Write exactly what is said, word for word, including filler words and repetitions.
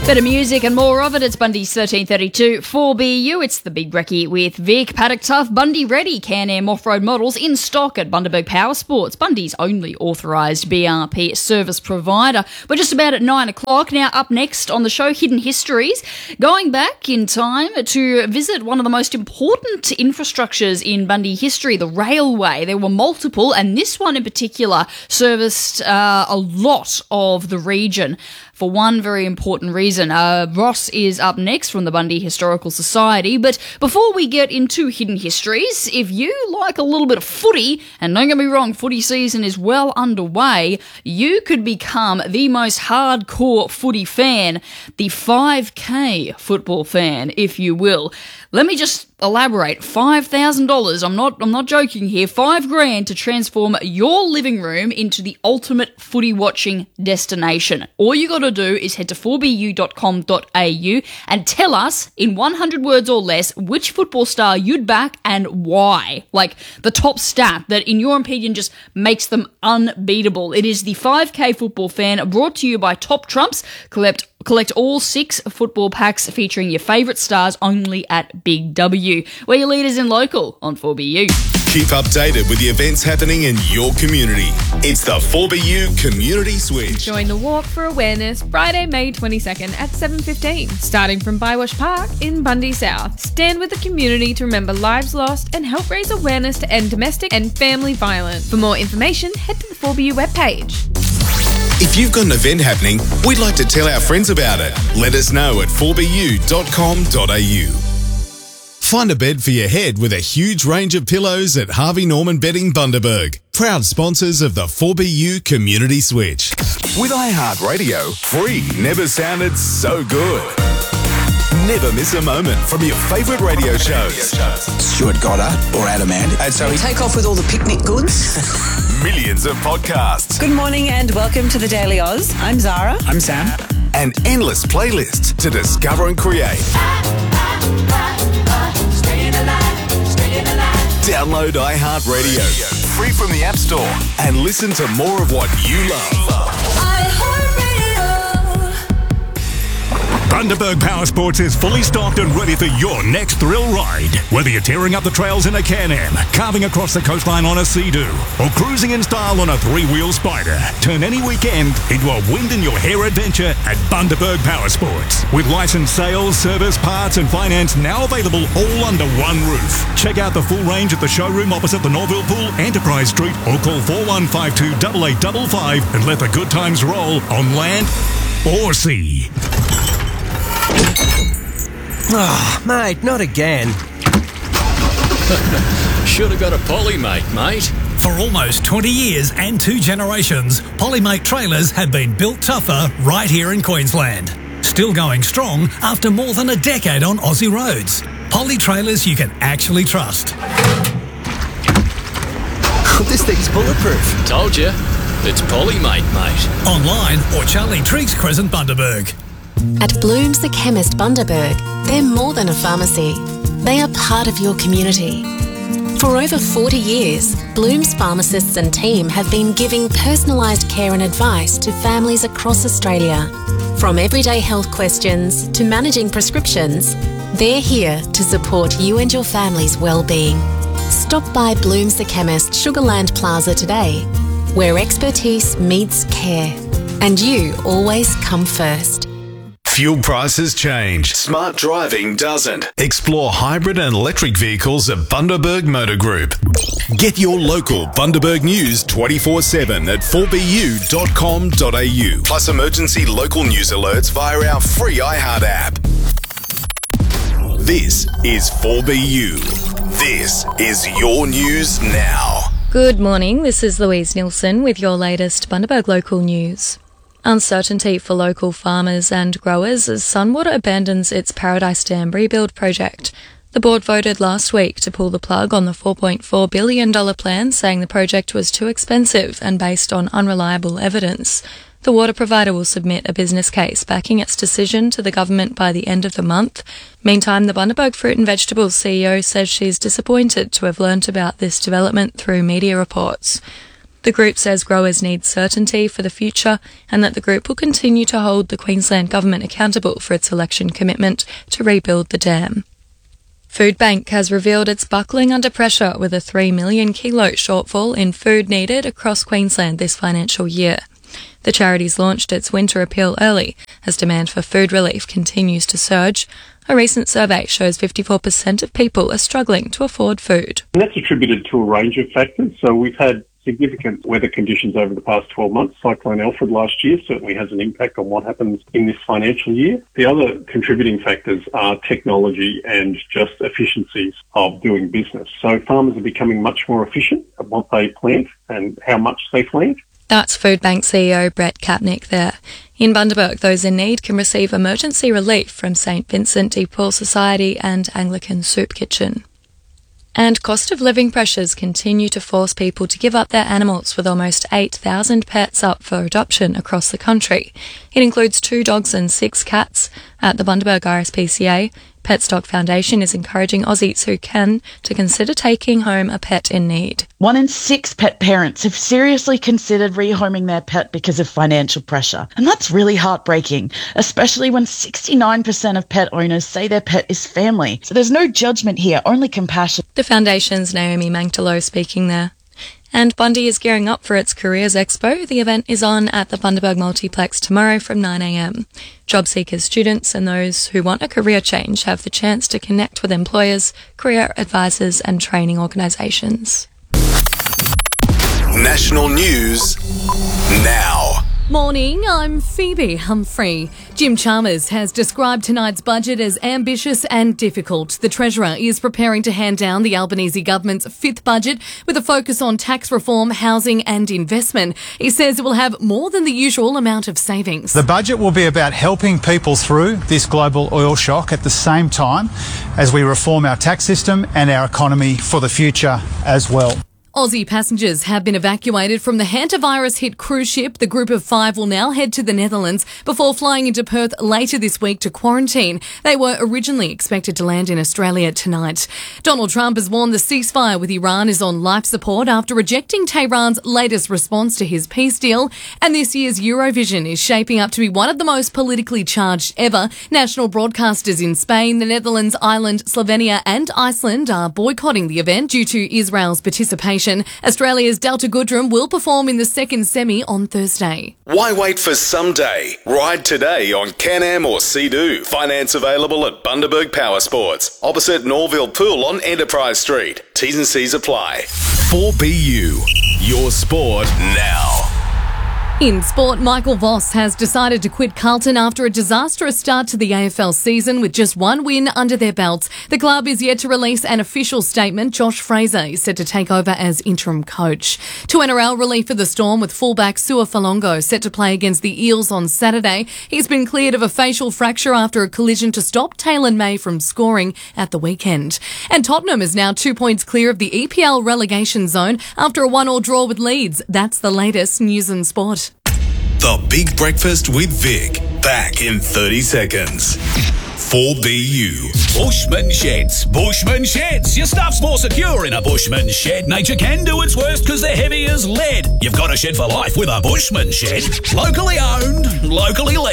Bit of music and more of it. It's Bundy's thirteen thirty-two four B U. It's the Big Brekkie with Vic. Paddock Tough, Bundy Ready, Can-Am off-road models in stock at Bundaberg Power Sports, Bundy's only authorised B R P service provider. We're just about at nine o'clock. Now, up next on the show, Hidden Histories, going back in time to visit one of the most important infrastructures in Bundy history, the railway. There were multiple, and this one in particular serviced uh, a lot of the region. For one very important reason. Uh, Ross is up next from the Bundy Historical Society, but before we get into Hidden Histories, if you like a little bit of footy, and don't get me wrong, footy season is well underway, you could become the most hardcore footy fan, the five K football fan, if you will. Let me just elaborate. five thousand dollars, I'm not I'm not joking here, five grand to transform your living room into the ultimate footy watching destination. All you got to do is head to four b u dot com dot a u and tell us in one hundred words or less which football star you'd back and why. Like the top stat that in your opinion just makes them unbeatable. It is the five K football fan, brought to you by Top Trumps. Collect Collect all six football packs featuring your favourite stars only at Big W. We're your leaders in local on four B U. Keep updated with the events happening in your community. It's the four B U Community Switch. Join the Walk for Awareness Friday, May twenty-second at seven fifteen, starting from Bywash Park in Bundy South. Stand with the community to remember lives lost and help raise awareness to end domestic and family violence. For more information, head to the four B U webpage. If you've got an event happening, we'd like to tell our friends about it. Let us know at four b u dot com dot a u. Find a bed for your head with a huge range of pillows at Harvey Norman Bedding Bundaberg. Proud sponsors of the four B U Community Switch. With iHeartRadio, free never sounded so good. Never miss a moment from your favourite radio shows. Stuart Goddard or Adam Ant. And so we take off with all the picnic goods. Millions of podcasts. Good morning and welcome to the Daily Oz. I'm Zara. I'm Sam. And endless playlists to discover and create. Download iHeartRadio, free from the App Store, and listen to more of what you love. Bundaberg Power Sports is fully stocked and ready for your next thrill ride. Whether you're tearing up the trails in a Can-Am, carving across the coastline on a Sea-Doo, or cruising in style on a three-wheel Spider, turn any weekend into a wind-in-your-hair adventure at Bundaberg Power Sports. With licensed sales, service, parts and finance now available all under one roof. Check out the full range at the showroom opposite the Norville Pool, Enterprise Street, or call four one five two, eight eight five five and let the good times roll on land or sea. Oh, mate, not again. Should have got a Polymate, mate. For almost twenty years and two generations, Polymate trailers have been built tougher right here in Queensland. Still going strong after more than a decade on Aussie roads. Poly trailers you can actually trust. This thing's bulletproof. Told you. It's Polymate, mate. Online or Charlie Triggs Crescent, Bundaberg. At Bloom's the Chemist Bundaberg, they're more than a pharmacy. They are part of your community. For over forty years, Bloom's pharmacists and team have been giving personalised care and advice to families across Australia. From everyday health questions to managing prescriptions, they're here to support you and your family's well-being. Stop by Bloom's the Chemist, Sugarland Plaza today, where expertise meets care. And you always come first. Fuel prices change. Smart driving doesn't. Explore hybrid and electric vehicles at Bundaberg Motor Group. Get your local Bundaberg news twenty-four seven at four b u dot com dot a u. Plus emergency local news alerts via our free iHeart app. This is four B U. This is your news now. Good morning, this is Louise Nielsen with your latest Bundaberg local news. Uncertainty for local farmers and growers as Sunwater abandons its Paradise Dam rebuild project. The board voted last week to pull the plug on the four point four billion dollars plan, saying the project was too expensive and based on unreliable evidence. The water provider will submit a business case backing its decision to the government by the end of the month. Meantime, the Bundaberg Fruit and Vegetables C E O says she's disappointed to have learnt about this development through media reports. The group says growers need certainty for the future and that the group will continue to hold the Queensland Government accountable for its election commitment to rebuild the dam. Foodbank has revealed it's buckling under pressure with a three million kilo shortfall in food needed across Queensland this financial year. The charity's launched its winter appeal early as demand for food relief continues to surge. A recent survey shows fifty-four percent of people are struggling to afford food. And that's attributed to a range of factors. So we've had significant weather conditions over the past twelve months. Cyclone Alfred last year certainly has an impact on what happens in this financial year. The other contributing factors are technology and just efficiencies of doing business. So farmers are becoming much more efficient at what they plant and how much they plant. That's Foodbank C E O Brett Kapnick there. In Bundaberg, those in need can receive emergency relief from Saint Vincent de Paul Society and Anglican Soup Kitchen. And cost of living pressures continue to force people to give up their animals, with almost eight thousand pets up for adoption across the country. It includes two dogs and six cats. At the Bundaberg R S P C A, Petstock Foundation is encouraging Aussies who can to consider taking home a pet in need. One in six pet parents have seriously considered rehoming their pet because of financial pressure. And that's really heartbreaking, especially when sixty-nine percent of pet owners say their pet is family. So there's no judgment here, only compassion. The Foundation's Naomi Mangtalo speaking there. And Bundy is gearing up for its Careers Expo. The event is on at the Bundaberg Multiplex tomorrow from nine a m. Job seekers, students and those who want a career change have the chance to connect with employers, career advisors and training organisations. National news now. Morning, I'm Phoebe Humphrey. Jim Chalmers has described tonight's budget as ambitious and difficult. The Treasurer is preparing to hand down the Albanese government's fifth budget with a focus on tax reform, housing and investment. He says it will have more than the usual amount of savings. The budget will be about helping people through this global oil shock at the same time as we reform our tax system and our economy for the future as well. Aussie passengers have been evacuated from the hantavirus-hit cruise ship. The group of five will now head to the Netherlands before flying into Perth later this week to quarantine. They were originally expected to land in Australia tonight. Donald Trump has warned the ceasefire with Iran is on life support after rejecting Tehran's latest response to his peace deal. And this year's Eurovision is shaping up to be one of the most politically charged ever. National broadcasters in Spain, the Netherlands, Ireland, Slovenia and Iceland are boycotting the event due to Israel's participation. Australia's Delta Goodrem will perform in the second semi on Thursday. Why wait for someday? Ride today on Can-Am or Sea-Doo. Finance available at Bundaberg Power Sports, opposite Norville Pool on Enterprise Street. T's and C's apply. four B U, your sport now. In sport, Michael Voss has decided to quit Carlton after a disastrous start to the A F L season with just one win under their belts. The club is yet to release an official statement. Josh Fraser is set to take over as interim coach. To N R L relief for the Storm with fullback Sua Falongo set to play against the Eels on Saturday. He's been cleared of a facial fracture after a collision to stop Taylor May from scoring at the weekend. And Tottenham is now two points clear of the E P L relegation zone after a one-all draw with Leeds. That's the latest news and sport. The Big Breakfast with Vic. Back in thirty seconds. four B U. Bushman Sheds. Bushman Sheds. Your stuff's more secure in a Bushman Shed. Nature can do its worst because they're heavy as lead. You've got a shed for life with a Bushman Shed. Locally owned, locally led.